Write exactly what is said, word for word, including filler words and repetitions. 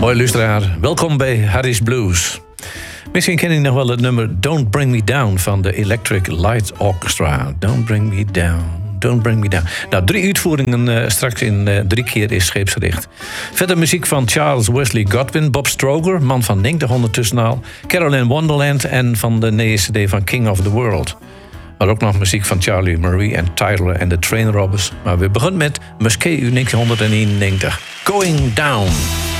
Mooi luisteraar, welkom bij Harry's Blues. Misschien ken je nog wel het nummer Don't Bring Me Down van de Electric Light Orchestra. Don't Bring Me Down, Don't Bring Me Down. Nou, drie uitvoeringen uh, straks in uh, drie keer is scheepsgericht. Verder muziek van Charles Wesley Godwin, Bob Stroger, man van negentig ondertussen al, Carolyn Wonderland en van de nieuwe cd van King of the World. Maar ook nog muziek van Charlie Murray en Tyler en de Train Robbers. Maar we beginnen met Musquet uit negentien eenennegentig. Going Down.